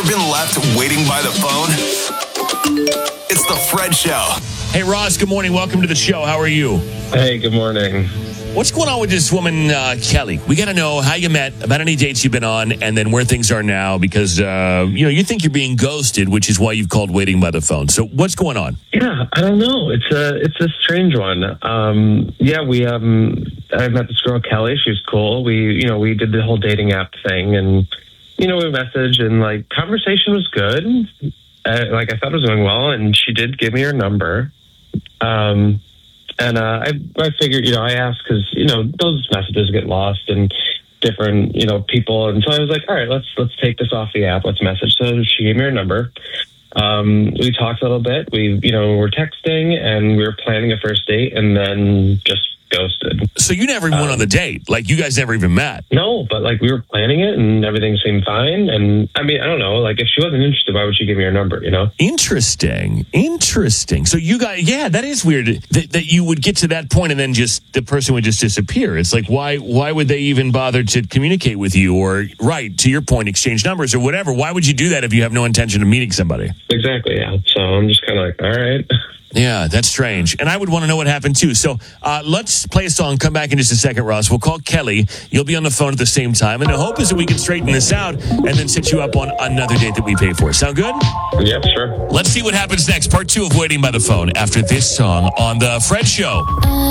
Ever been left waiting by the phone? It's the Fred Show. Hey, Ross, good morning. Welcome to the show. How are you? Hey, good morning. What's going on with this woman, Kelly? We got to know how you met, about any dates you've been on, and then where things are now, because, you think you're being ghosted, which is why you've called waiting by the phone. So what's going on? Yeah, I don't know. It's a strange one. I met this girl, Kelly. She was cool. We did the whole dating app thing, and, we messaged, and, conversation was good. I thought it was going well, and she did give me her number. And I figured, I asked because, those messages get lost in different, people. And so I was like, all right, let's take this off the app. Let's message. So she gave me her number. We talked a little bit. We were texting and we were planning a first date and then just ghosted. So you never even went on the date? You guys never even met? No, but we were planning it and everything seemed fine. And I mean, I don't know, if she wasn't interested, why would she give me her number, Interesting. So you guys, that is weird that you would get to that point and then just the person would just disappear. It's why would they even bother to communicate with you or, right, to your point, exchange numbers or whatever? Why would you do that if you have no intention of meeting somebody? Exactly, yeah. So I'm just kind of all right. Yeah, that's strange. And I would want to know what happened, too. So let's play a song. Come back in just a second, Ross. We'll call Kelly. You'll be on the phone at the same time. And the hope is that we can straighten this out and then set you up on another date that we pay for. Sound good? Yep, sure. Let's see what happens next. Part 2 of Waiting by the Phone after this song on The Fred Show.